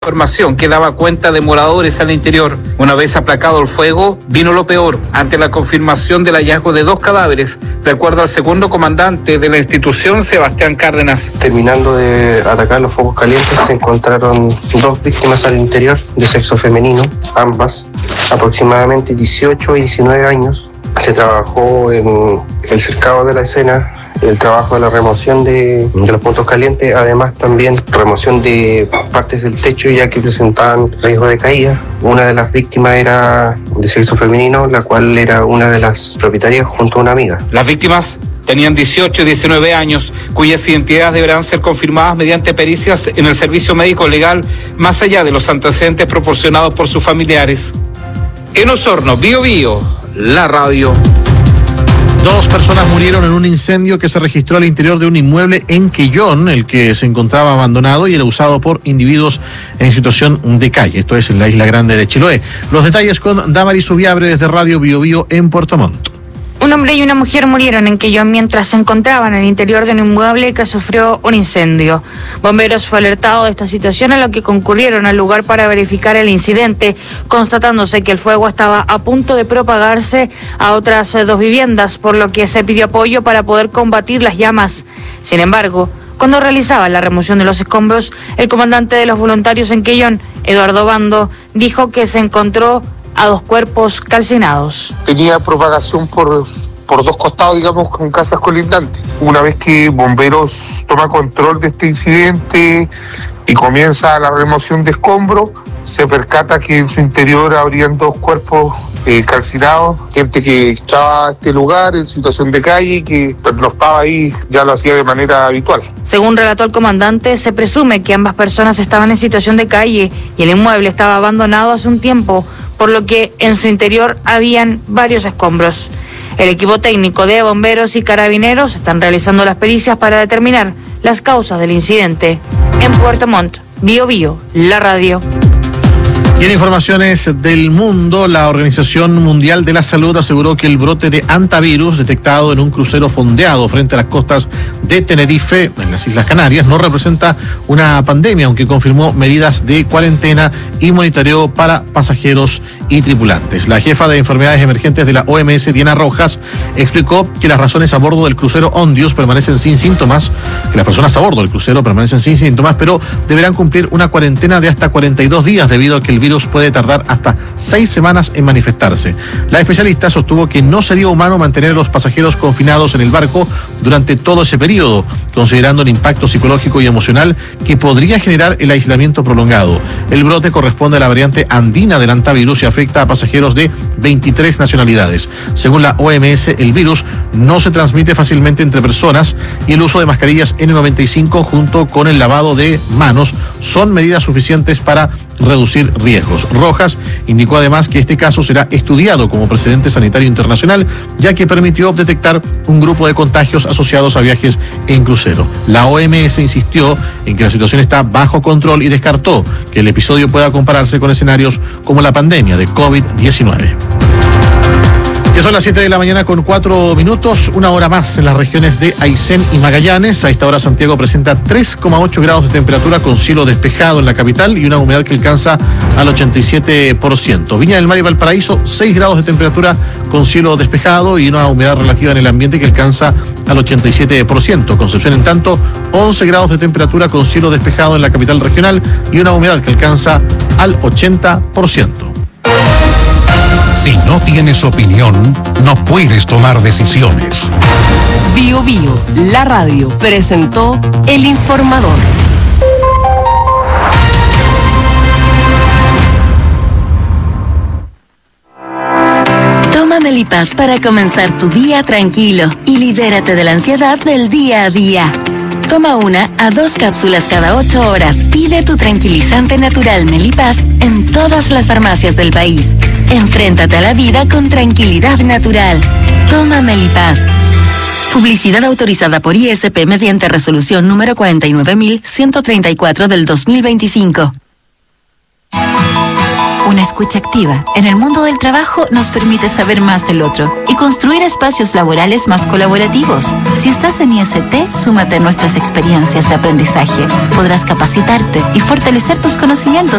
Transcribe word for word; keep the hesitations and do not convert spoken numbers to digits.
Información que daba cuenta de moradores al interior. Una vez aplacado el fuego, vino lo peor, ante la confirmación del hallazgo de dos cadáveres, de acuerdo al segundo comandante de la institución, Sebastián Cárdenas. Terminando de atacar los focos calientes, se encontraron dos víctimas al interior de sexo femenino, ambas aproximadamente dieciocho y diecinueve años. Se trabajó en el cercado de la escena, el trabajo de la remoción de, de los puntos calientes, además también remoción de partes del techo ya que presentaban riesgo de caída. Una de las víctimas era de sexo femenino, la cual era una de las propietarias junto a una amiga. Las víctimas tenían dieciocho y diecinueve años, cuyas identidades deberán ser confirmadas mediante pericias en el servicio médico legal, más allá de los antecedentes proporcionados por sus familiares. En Osorno, Bío Bío, la radio. Dos personas murieron en un incendio que se registró al interior de un inmueble en Quellón, el que se encontraba abandonado y era usado por individuos en situación de calle. Esto es en la Isla Grande de Chiloé. Los detalles con Damaris Ubiabre desde Radio Bío Bío en Puerto Montt. Un hombre y una mujer murieron en Quellón mientras se encontraban en el interior de un inmueble que sufrió un incendio. Bomberos fue alertado de esta situación, a lo que concurrieron al lugar para verificar el incidente, constatándose que el fuego estaba a punto de propagarse a otras dos viviendas, por lo que se pidió apoyo para poder combatir las llamas. Sin embargo, cuando realizaba la remoción de los escombros, el comandante de los voluntarios en Quellón, Eduardo Bando, dijo que se encontró a dos cuerpos calcinados. Tenía propagación por, por dos costados, digamos, con casas colindantes. Una vez que bomberos toma control de este incidente y comienza la remoción de escombros, se percata que en su interior habrían dos cuerpos eh, calcinados, gente que estaba a este lugar en situación de calle y que no estaba ahí, ya lo hacía de manera habitual. Según relató el comandante, se presume que ambas personas estaban en situación de calle y el inmueble estaba abandonado hace un tiempo, por lo que en su interior habían varios escombros. El equipo técnico de bomberos y carabineros están realizando las pericias para determinar las causas del incidente. En Puerto Montt, Bío Bío, la radio. Y en informaciones del mundo, la Organización Mundial de la Salud aseguró que el brote de hantavirus detectado en un crucero fondeado frente a las costas de Tenerife, en las Islas Canarias, no representa una pandemia, aunque confirmó medidas de cuarentena y monitoreo para pasajeros y tripulantes. La jefa de enfermedades emergentes de la O M S, Diana Rojas, explicó que las razones a bordo del crucero Ondius permanecen sin síntomas, que las personas a bordo del crucero permanecen sin síntomas, pero deberán cumplir una cuarentena de hasta cuarenta y dos días debido a que el virus puede tardar hasta seis semanas en manifestarse. La especialista sostuvo que no sería humano mantener a los pasajeros confinados en el barco durante todo ese periodo, considerando el impacto psicológico y emocional que podría generar el aislamiento prolongado. El brote corresponde a la variante andina del hantavirus y afecta a pasajeros de veintitrés nacionalidades. Según la O M S, el virus no se transmite fácilmente entre personas y el uso de mascarillas N noventa y cinco junto con el lavado de manos son medidas suficientes para reducir riesgos. Rojas indicó además que este caso será estudiado como precedente sanitario internacional, ya que permitió detectar un grupo de contagios asociados a viajes en crucero. La O M S insistió en que la situación está bajo control y descartó que el episodio pueda compararse con escenarios como la pandemia de COVID diecinueve. Que son las siete de la mañana con cuatro minutos, una hora más en las regiones de Aysén y Magallanes. A esta hora Santiago presenta tres coma ocho grados de temperatura con cielo despejado en la capital y una humedad que alcanza al ochenta y siete por ciento. Viña del Mar y Valparaíso, seis grados de temperatura con cielo despejado y una humedad relativa en el ambiente que alcanza al ochenta y siete por ciento. Concepción, en tanto, once grados de temperatura con cielo despejado en la capital regional y una humedad que alcanza al ochenta por ciento. Si no tienes opinión, no puedes tomar decisiones. Bío Bío, la radio, presentó El Informador. Toma Melipaz para comenzar tu día tranquilo y libérate de la ansiedad del día a día. Toma una a dos cápsulas cada ocho horas. Pide tu tranquilizante natural Melipaz en todas las farmacias del país. Enfréntate a la vida con tranquilidad natural. Toma Melipaz. Publicidad autorizada por I S P mediante resolución número cuarenta y nueve mil ciento treinta y cuatro del dos mil veinticinco. Una escucha activa en el mundo del trabajo nos permite saber más del otro y construir espacios laborales más colaborativos. Si estás en I S T, súmate a nuestras experiencias de aprendizaje. Podrás capacitarte y fortalecer tus conocimientos